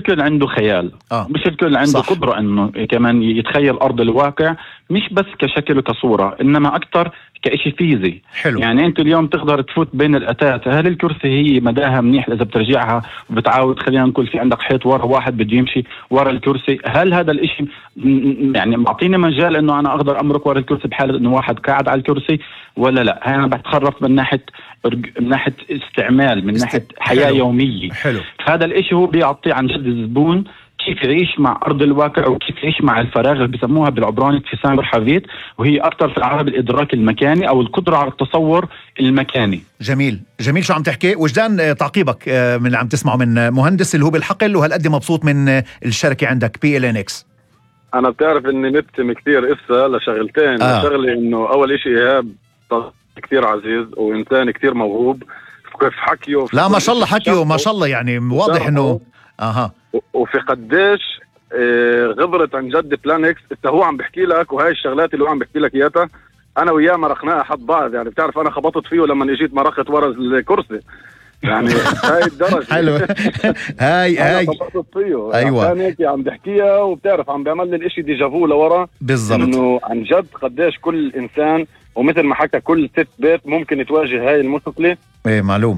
الكل عنده خيال، مش الكل عنده صح. قدرة انه كمان يتخيل ارض الواقع، مش بس كشكل وكصورة، انما اكتر كإشي فيزي. حلو. يعني انت اليوم تقدر تفوت بين الاتات، هل الكرسي هي مداها منيح اذا بترجعها وبتعاود، خلينا نقول في عندك حيط ورا، واحد بده يمشي ورا الكرسي، هل هذا الإشي يعني معطيني مجال انه انا اقدر امرك ورا الكرسي بحالة انه واحد قاعد على الكرسي ولا لا؟ هاي انا بتخرف من ناحية استعمال، من ناحية حياة حلو. يومية. حلو. هذا الإشي هو بيعطي عن جد الزبون كيف يعيش مع أرض الواقع، وكيف يعيش مع الفراغ اللي بيسموها بالعبراني انفصام برحافيت، وهي أكثر في العربي الإدراك المكاني أو القدرة على التصور المكاني. جميل جميل شو عم تحكي. وجدان تعقيبك من اللي عم تسمعه من مهندس اللي هو بالحقل، وهالقد مبسوط من الشركة عندك PLNX. أنا بتعرف إني مبتم كثير إفسا لشغلتين. شغلي إنه أول إشي إيهاب كثير عزيز وإنسان كثير موهوب في حكيه، لا ما شاء الله حكيه ما شاء الله، يعني واضح إنه وفي قديش غبرت عن جد بلانكس. انت هو عم بحكي لك، وهاي الشغلات اللي هو عم بحكي لك اياها انا وياه مرقناها حد بعض. يعني بتعرف انا خبطت فيه لما اجيت مرقت ورا الكرسي، يعني هاي الدرجه. حلو. هاي خبطت فيه. ايوه كان هيك عم بحكيها، وبتعرف عم بيعمل لي الاشي ديجافو لورا بالضبط، انه عن جد قديش كل انسان، ومثل ما حكى كل ست بيت ممكن تواجه هاي المشكله. ايه معلوم.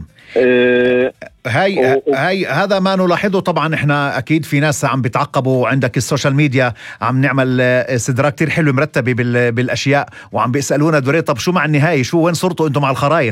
هاي هذا ما نلاحظه طبعا. احنا اكيد في ناس عم بيتعقبوا، عندك السوشيال ميديا عم نعمل استدراك كتير حلو مرتبه بالاشياء، وعم بيسالونا دوري طب شو مع النهايه، شو وين صرتوا انتم مع الخرايط؟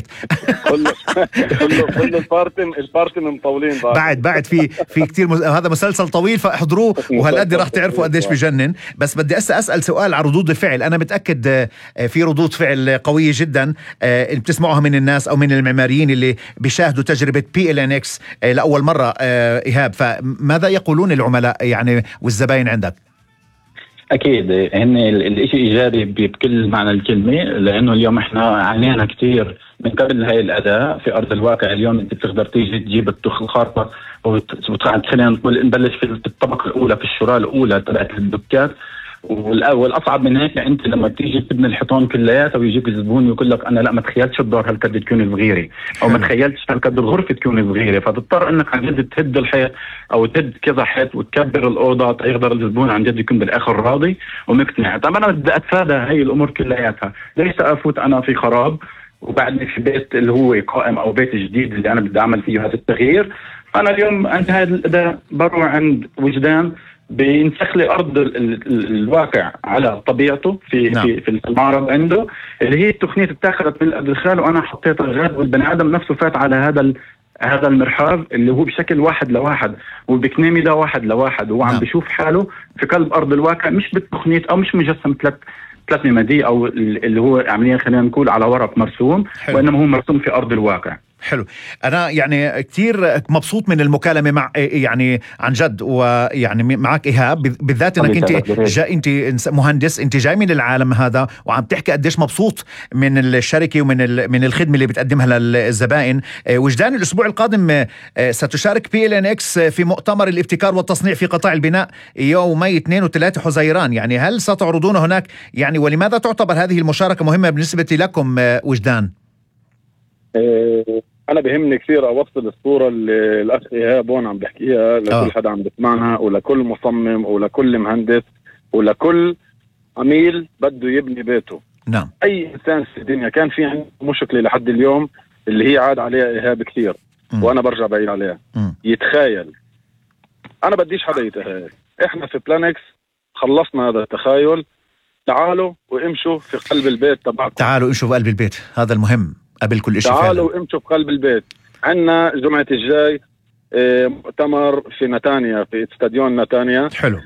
كل البارتي مطولين بعد في كتير هذا مسلسل طويل فاحضروه، وهالقد راح تعرفوا قديش بجنن. بس بدي اسال سؤال على ردود الفعل. انا متاكد في ردود فعل قويه جدا بتسمعوها من الناس او من المعماريين اللي بيشاهدوا تجربه PLNX لأول مرة. إيهاب، فماذا يقولون العملاء يعني والزباين عندك؟ أكيد هن الإشي إيجابي بكل معنى الكلمة، لأنه اليوم إحنا عانينا كتير من قبل هاي الأداة في أرض الواقع. اليوم أنت بتقدر تيجي تجيب الخارطة خلينا نقول نبلش في الطبقة الأولى، في الشراء الأولى تبعت الدكات. والأصعب من هيك أنت لما تيجي تبني الحيطان كلياتها ويجيك الزبون ويقول لك أنا لا ما تخيلتش الدار هالقد تكون صغيرة، أو ما تخيلتش هالقد الغرفة تكون صغيرة، فتضطر إنك عن جد تهد الحيط أو تهد كذا حيط وتكبر الأوضة يقدر الزبون عن جد يكون بالآخر راضي ومقتنع. طبعا أنا بدي أتفادى هاي الأمور كلياتها، ليس أفوت أنا في خراب وبعدني في بيت اللي هو قائم أو بيت جديد اللي أنا بدي أعمل فيه هذا التغيير. فأنا اليوم عند هذا الأداة بروح عند وجدان بينسخ لي ارض الواقع على طبيعته في المعرض عنده، اللي هي التقنيه اتاخذت من الادخال وانا حطيتها غاد، والبني ادم نفسه فات على هذا المرحاض اللي هو بشكل واحد لواحد، وبكنامي ده واحد لواحد، وهو عم بيشوف حاله في قلب ارض الواقع، مش بالتقنيه او مش مجسم ثلاث ميمادي او اللي هو عمليا خلينا نقول على ورق مرسوم، وانما هو مرسوم في ارض الواقع. حلو. أنا يعني كتير مبسوط من المكالمة مع يعني عن جد، ويعني معك إيهاب بالذات إنك أنت مهندس، أنت جاي من العالم هذا وعم تحكي قديش مبسوط من الشركة ومن الخدمة اللي بتقدمها للزبائن. وجدان الأسبوع القادم ستشارك PLNX في مؤتمر الابتكار والتصنيع في قطاع البناء يومي 2 و3 حزيران. يعني هل ستعرضون هناك يعني، ولماذا تعتبر هذه المشاركة مهمة بالنسبة لكم وجدان؟ أنا بهمني كثير أوصل الصورة اللي الأخ إيهاب هون عم بحكيها لكل حدا عم بسمعنا، ولكل مصمم، ولكل مهندس، ولكل عميل بده يبني بيته. نعم. أي إنسان في الدنيا كان في عنده مشكلة لحد اليوم اللي هي عاد عليها إيهاب كثير، وأنا برجع بعيد عليها. يتخيل. أنا بديش حدا يتخيل. إحنا في بلانكس خلصنا هذا التخيل. تعالوا وامشوا في قلب البيت تبعكم. تعالوا امشوا في قلب البيت، هذا المهم قبل كل شيء. تعالوا امشوا في قلب البيت. عندنا جمعة الجاي مؤتمر في نتانيا، في استاديون نتانيا. حلو.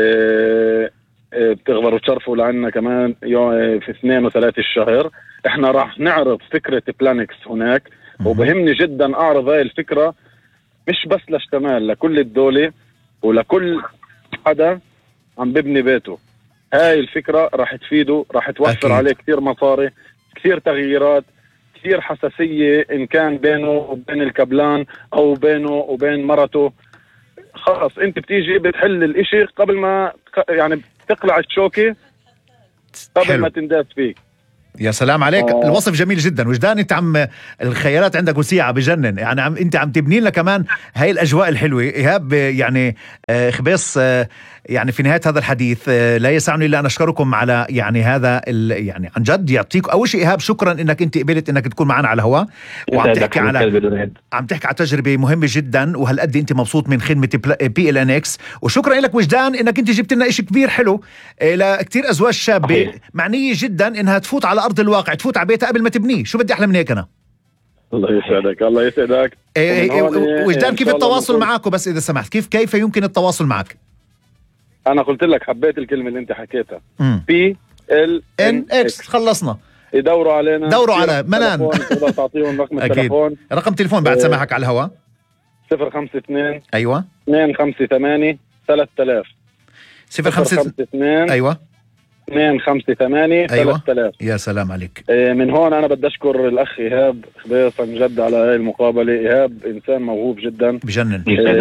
بتغبروا تشرفوا لعنا كمان في 2 و3 الشهر. احنا راح نعرض فكرة بلانكس هناك. وبهمني جدا اعرض هاي الفكرة مش بس لشتمال، لكل الدولة ولكل حدا عم ببني بيته. هاي الفكرة راح تفيده، راح توفر عليه كثير مصاري، كثير تغييرات، كثير حساسية إن كان بينه وبين الكبلان أو بينه وبين مرته. خلاص أنت بتيجي بتحل الإشي قبل ما يعني تقلع الشوكة قبل ما تنداس فيه. يا سلام عليك. الوصف جميل جدا. وجدان انت عم الخيالات عندك وسيعة بجنن، يعني انت عم تبني لنا كمان هاي الاجواء الحلوة. ايهاب يعني خبيص، يعني في نهاية هذا الحديث لا يسعني الا ان اشكركم على يعني هذا يعني عن جد يعطيك اول شيء ايهاب شكرا انك انت قبلت انك تكون معنا على الهواء، وعم تحكي عم تحكي على تجربة مهمة جدا، وهالقد انت مبسوط من خدمة PLNX. وشكرا لك وجدان انك انت جبت لنا شيء كبير حلو لكتير ازواج شابة معنية جدا انها تفوت على ارض الواقع، تفوت على بيتها قبل ما تبنيه. شو بدي احلى من هيك انا؟ الله يسعدك. الله يسعدك. وجدان كيف التواصل معك؟ بس اذا سمحت كيف يمكن التواصل معك؟ انا قلت لك حبيت الكلمة اللي انت حكيتها PLNX. خلصنا. يدوروا علينا، دوروا على منان. تقدر تعطيهم رقم التليفون. رقم تليفون بعد سماحك على الهواء. 052 ايوه 258 3000. 052 ايوه 258 3000. يا سلام عليك. من هون انا بدي اشكر الاخ ايهاب خبيص عن جد على هاي المقابله. ايهاب انسان موهوب جدا بجنن.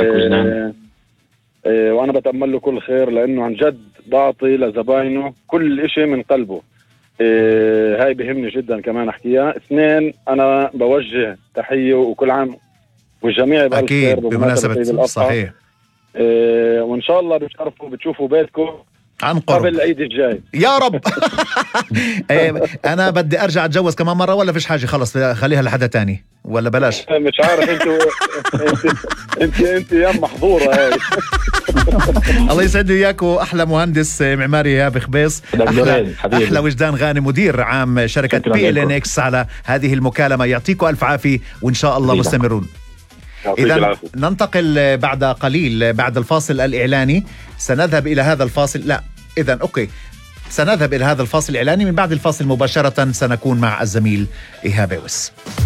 وانا بتامل له كل خير، لانه عن جد بعطي لزباينه كل اشي من قلبه. هاي بهمني جدا كمان احكيها. اثنين، انا بوجه تحيه وكل عام والجميع بألف خير بمناسبة صحيح. وان شاء الله بتشوفوا بيتكم عن قرب قبل العيد الجاي يا رب. انا بدي ارجع اتجوز كمان مرة ولا فيش حاجة؟ خلص خليها لحدا تاني ولا بلاش؟ مش عارف. انت يا محظورة هاي. الله يسعد وياك. واحلى مهندس معماري ايهاب خبيص، احلى وجدان غانم مدير عام شركة PLNX على هذه المكالمة. يعطيكم الف عافية وان شاء الله مستمرون. إذا ننتقل بعد قليل بعد الفاصل الإعلاني. سنذهب إلى هذا الفاصل. سنذهب إلى هذا الفاصل الإعلاني. من بعد الفاصل مباشرة سنكون مع الزميل إيهاب عويس.